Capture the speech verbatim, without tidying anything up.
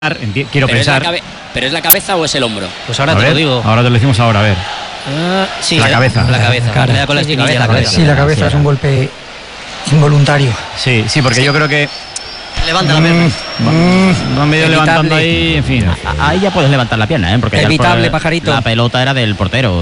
Quiero pero pensar. Es cabe... ¿Pero es la cabeza o es el hombro? Pues ahora a te ver, lo digo. Ahora te lo decimos ahora, a ver. Uh, sí, la eh, cabeza. La cabeza. Cara. Me da con la Sí, sí, espinilla, cabeza, la cabeza. cabeza. Sí, la cabeza es un golpe involuntario. Sí, sí, porque yo creo que Levanta la pierna. mm, va medio Evitable. levantando ahí, en fin. A- Ahí ya puedes levantar la pierna, ¿eh? Porque ya el Evitable, pro- pajarito. la pelota era del portero.